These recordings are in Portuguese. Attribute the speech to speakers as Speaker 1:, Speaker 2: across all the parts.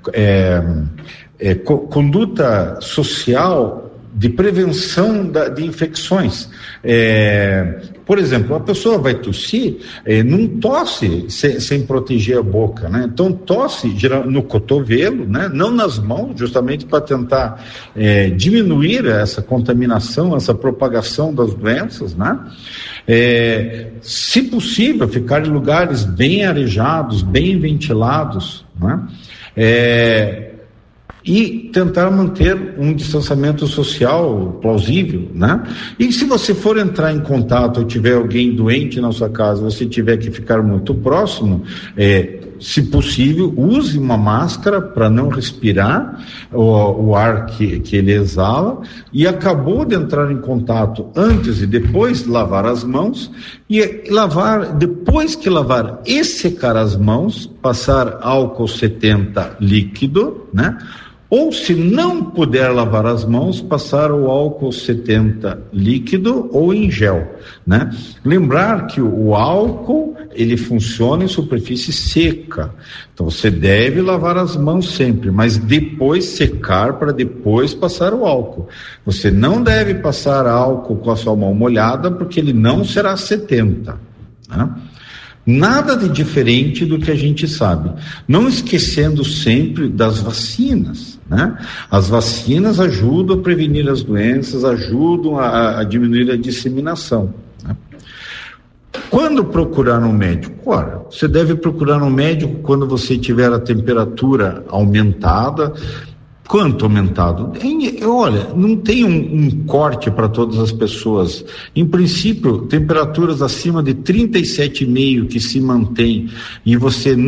Speaker 1: conduta social de prevenção de infecções. Por exemplo, a pessoa vai tossir, não tosse sem proteger a boca, né? Então tosse no cotovelo, né? Não nas mãos, justamente para tentar diminuir essa contaminação, essa propagação das doenças, né? Se possível, ficar em lugares bem arejados, bem ventilados, né? E tentar manter um distanciamento social plausível, né? E se você for entrar em contato ou tiver alguém doente na sua casa, você tiver que ficar muito próximo, se possível, use uma máscara para não respirar o ar que ele exala, e acabou de entrar em contato antes e depois, lavar as mãos, e depois que lavar e secar as mãos, passar álcool 70 líquido, né? Ou, se não puder lavar as mãos, passar o álcool 70 líquido ou em gel, né? Lembrar que o álcool, ele funciona em superfície seca. Então, você deve lavar as mãos sempre, mas depois secar para depois passar o álcool. Você não deve passar álcool com a sua mão molhada, porque ele não será 70, né? Nada de diferente do que a gente sabe. Não esquecendo sempre das vacinas, né? As vacinas ajudam a prevenir as doenças, ajudam a diminuir a disseminação, né? Quando procurar um médico? Ora, você deve procurar um médico quando você tiver a temperatura aumentada. Quanto aumentado? Olha, não tem um corte para todas as pessoas. Em princípio, temperaturas acima de 37,5 que se mantém, e você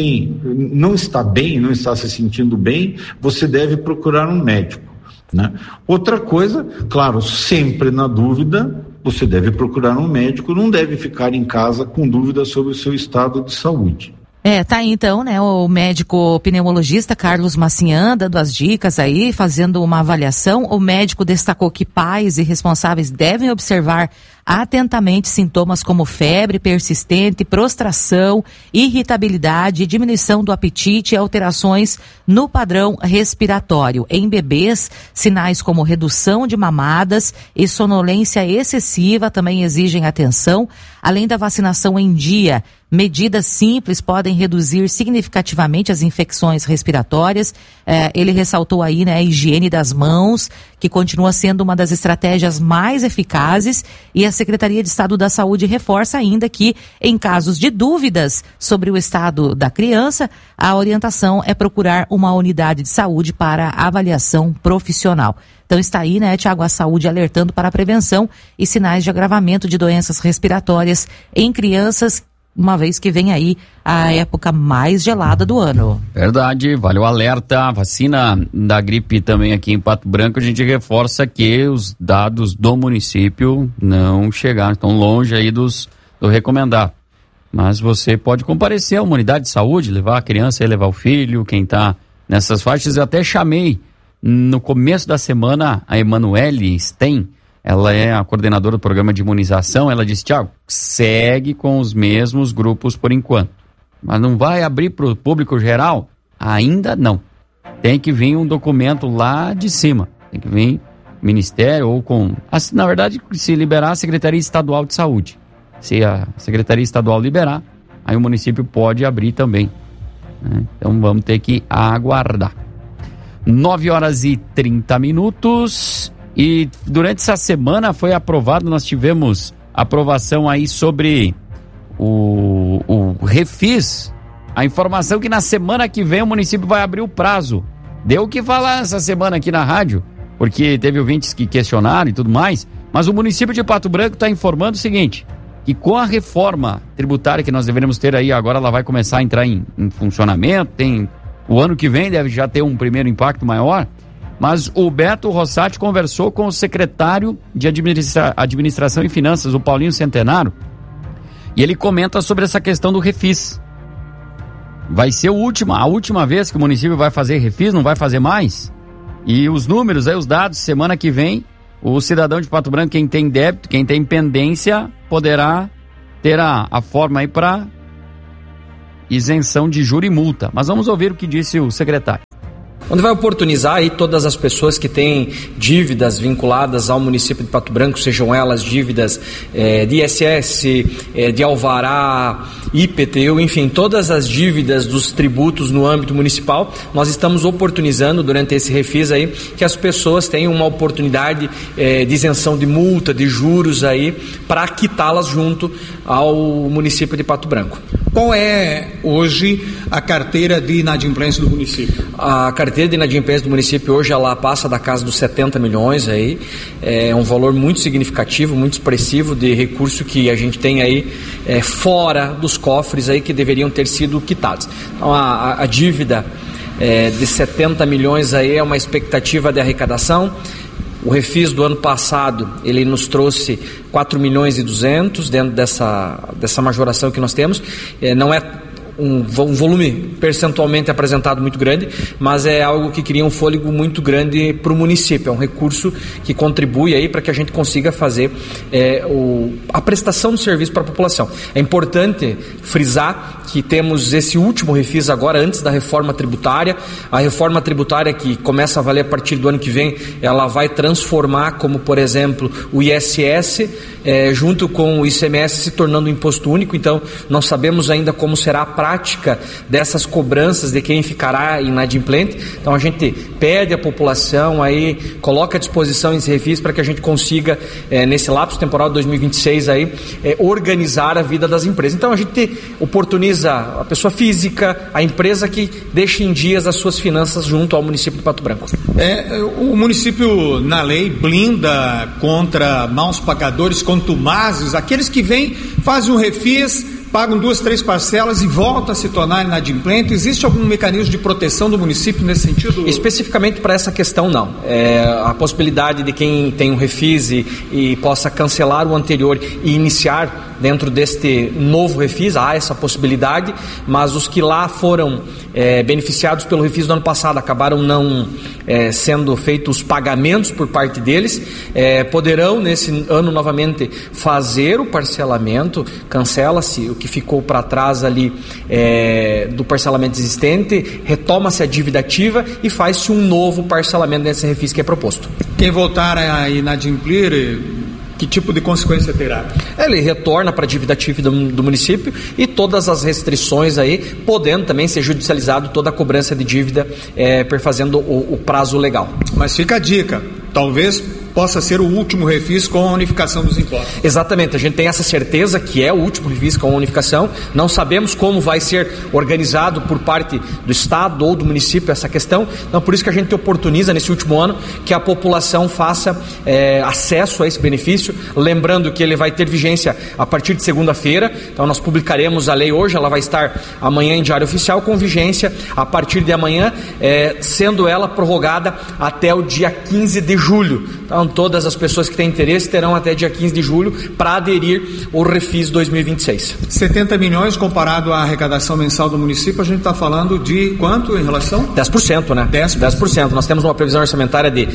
Speaker 1: não está bem, não está se sentindo bem, você deve procurar um médico, né? Outra coisa, claro, sempre na dúvida, você deve procurar um médico, não deve ficar em casa com dúvidas sobre o seu estado de saúde.
Speaker 2: Tá aí então, né, o médico pneumologista Carlos Massinhan dando as dicas aí, fazendo uma avaliação. O médico destacou que pais e responsáveis devem observar atentamente sintomas como febre persistente, prostração, irritabilidade, diminuição do apetite e alterações no padrão respiratório. Em bebês, sinais como redução de mamadas e sonolência excessiva também exigem atenção. Além da vacinação em dia, medidas simples podem reduzir significativamente as infecções respiratórias. Ele ressaltou aí, né, a higiene das mãos, que continua sendo uma das estratégias mais eficazes, e a Secretaria de Estado da Saúde reforça ainda que, em casos de dúvidas sobre o estado da criança, a orientação é procurar uma unidade de saúde para avaliação profissional. Então está aí, né, Tiago, a saúde alertando para a prevenção e sinais de agravamento de doenças respiratórias em crianças, uma vez que vem aí a época mais gelada do ano.
Speaker 3: Verdade, vale o alerta. A vacina da gripe também aqui em Pato Branco, a gente reforça que os dados do município não chegaram, estão longe aí do recomendado. Mas você pode comparecer a uma unidade de saúde, levar a criança e levar o filho, quem está nessas faixas. Eu até chamei no começo da semana a Emanuele Stein. Ela é a coordenadora do programa de imunização. Ela disse: Tiago, segue com os mesmos grupos por enquanto, mas não vai abrir para o público geral? Ainda não. Tem que vir um documento lá de cima. Tem que vir ministério ou com... Na verdade, se liberar a Secretaria Estadual de Saúde. Se a Secretaria Estadual liberar, aí o município pode abrir também, né? Então vamos ter que aguardar. 9h30. E durante essa semana foi aprovado, nós tivemos aprovação aí sobre o Refis. A informação que na semana que vem o município vai abrir o prazo. Deu o que falar essa semana aqui na rádio, porque teve ouvintes que questionaram e tudo mais, mas o município de Pato Branco está informando o seguinte, que com a reforma tributária que nós deveremos ter aí, agora ela vai começar a entrar em funcionamento, o ano que vem deve já ter um primeiro impacto maior. Mas o Beto Rossati conversou com o secretário de Administração e Finanças, o Paulinho Centenaro, e ele comenta sobre essa questão do Refis. Vai ser a última vez que o município vai fazer Refis, não vai fazer mais? E os números, aí, os dados, semana que vem, o cidadão de Pato Branco, quem tem débito, quem tem pendência, poderá ter a forma aí para isenção de juro e multa. Mas vamos ouvir o que disse o secretário.
Speaker 4: onde vai oportunizar aí todas as pessoas que têm dívidas vinculadas ao município de Pato Branco, sejam elas dívidas de ISS, de alvará, IPTU, enfim, todas as dívidas dos tributos no âmbito municipal. Nós estamos oportunizando durante esse refis aí que as pessoas tenham uma oportunidade de isenção de multa, de juros aí, para quitá-las junto ao município de Pato Branco.
Speaker 5: Qual é hoje a carteira de inadimplência do município?
Speaker 4: A carteira de inadimplência do município hoje ela passa da casa dos 70 milhões aí, é um valor muito significativo, muito expressivo de recurso que a gente tem aí fora dos cofres aí que deveriam ter sido quitados. Então a dívida de 70 milhões aí é uma expectativa de arrecadação. O refis do ano passado, ele nos trouxe 4 milhões e 200 dentro dessa majoração que nós temos. Não é um volume percentualmente apresentado muito grande, mas é algo que cria um fôlego muito grande para o município. É um recurso que contribui aí para que a gente consiga fazer a prestação do serviço para a população. É importante frisar que temos esse último refis agora, antes da reforma tributária. A reforma tributária que começa a valer a partir do ano que vem, ela vai transformar, como por exemplo, o ISS, junto com o ICMS se tornando um imposto único. Então, não sabemos ainda como será a prática dessas cobranças de quem ficará inadimplente. Então a gente pede à população aí, coloca à disposição esse refis para que a gente consiga, nesse lapso temporal de 2026 aí, organizar a vida das empresas. Então a gente oportuniza a pessoa física, a empresa que deixa em dias as suas finanças junto ao município de Pato Branco.
Speaker 5: O município, na lei, blinda contra maus pagadores, contumazes, aqueles que vêm, fazem um refis, pagam 2, 3 parcelas e voltam a se tornar inadimplente. Existe algum mecanismo de proteção do município nesse sentido?
Speaker 4: Especificamente para essa questão, não. A possibilidade de quem tem um refis e possa cancelar o anterior e iniciar dentro deste novo refis, há essa possibilidade, mas os que lá foram beneficiados pelo refis do ano passado acabaram não sendo feitos os pagamentos por parte deles, poderão nesse ano novamente fazer o parcelamento, cancela-se o que ficou para trás ali do parcelamento existente, retoma-se a dívida ativa e faz-se um novo parcelamento nesse refis que é proposto.
Speaker 5: Quem voltar a inadimplir, que tipo de consequência terá?
Speaker 4: Ele retorna para a dívida ativa do município e todas as restrições aí, podendo também ser judicializado toda a cobrança de dívida perfazendo o prazo legal.
Speaker 5: Mas fica a dica, talvez possa ser o último refis com a unificação dos impostos.
Speaker 4: Exatamente, a gente tem essa certeza que é o último refis com a unificação. Não sabemos como vai ser organizado por parte do Estado ou do município essa questão, então por isso que a gente oportuniza nesse último ano que a população faça acesso a esse benefício, lembrando que ele vai ter vigência a partir de segunda-feira. Então nós publicaremos a lei hoje, ela vai estar amanhã em Diário Oficial com vigência a partir de amanhã, sendo ela prorrogada até o dia 15 de julho. Então todas as pessoas que têm interesse terão até dia 15 de julho para aderir ao refis 2026.
Speaker 5: 70 milhões comparado à arrecadação mensal do município, a gente está falando de quanto em relação?
Speaker 4: 10%, né? 10%. Nós temos uma previsão orçamentária de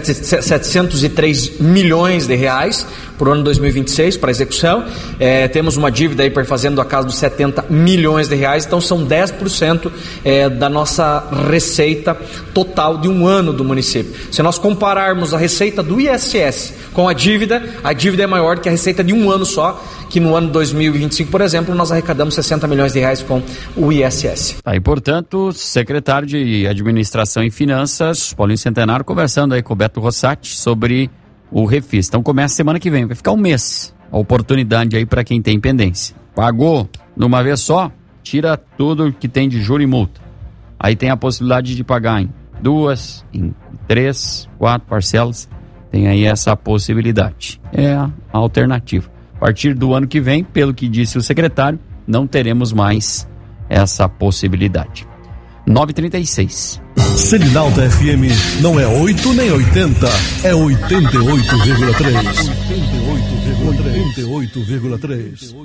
Speaker 4: 703 milhões de reais por ano 2026 para execução. Temos uma dívida aí perfazendo a casa dos 70 milhões de reais, então são 10% da nossa receita total de um ano do município. Se nós compararmos a receita do ISS com a dívida é maior que a receita de um ano só, que no ano 2025, por exemplo, nós arrecadamos 60 milhões de reais com o ISS.
Speaker 3: E portanto, secretário de Administração e Finanças, Paulinho Centenário, conversando aí com o Beto Rossati sobre o refis. Então começa semana que vem, vai ficar um mês. A oportunidade aí para quem tem pendência. Pagou numa vez só, tira tudo que tem de juro e multa. Aí tem a possibilidade de pagar em 2, em 3, 4 parcelas. Tem aí essa possibilidade. É a alternativa. A partir do ano que vem, pelo que disse o secretário, não teremos mais essa possibilidade. 9h36.
Speaker 6: Selinalta FM não é 8 nem 80, é 88,3. 88,3.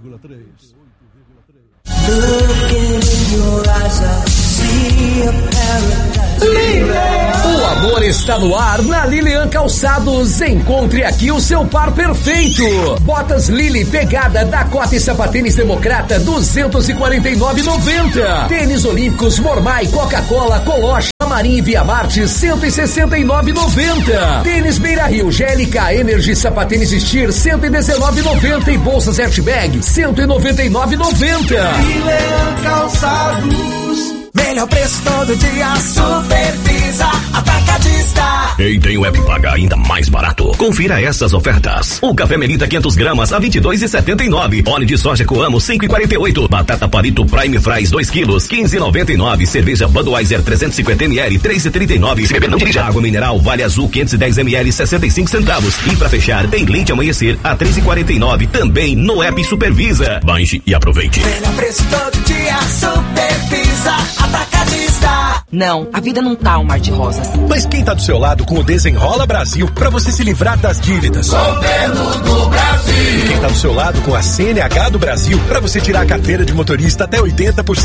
Speaker 7: O amor está no ar na Lilian Calçados. Encontre aqui o seu par perfeito. Botas Lili Pegada Dakota e Sapatênis Democrata 249,90. Tênis Olímpicos Mormai, Coca-Cola, Colocha, Marim e Via Marte, 169,90. Tênis Beira Rio, GLK Energy Sapatênis Steer, 119,90. E bolsas Airtbag, 199,90.
Speaker 8: Milan Calçados. Melhor preço todo dia, Supervisa Atacadista.
Speaker 9: E tem o app Paga ainda mais barato. Confira essas ofertas. O café Melita 500 gramas a 22,79. Óleo de soja Coamo 5,48. Batata Palito Prime Fries 2 quilos 15,99. Cerveja Budweiser 350 ml 3,39. Se beber não dirija. Água mineral Vale Azul 510 ml 65 centavos. E pra fechar tem leite amanhecer a 3,49. Também no app Supervisa. Baixe e aproveite.
Speaker 8: Melhor preço todo dia, Supervisa Atacadista.
Speaker 10: Não, a vida não tá um mar de rosas.
Speaker 11: Mas quem tá do seu lado com o Desenrola Brasil pra você se livrar das dívidas?
Speaker 8: Governo do Brasil.
Speaker 11: E quem tá do seu lado com a CNH do Brasil pra você tirar a carteira de motorista até 80%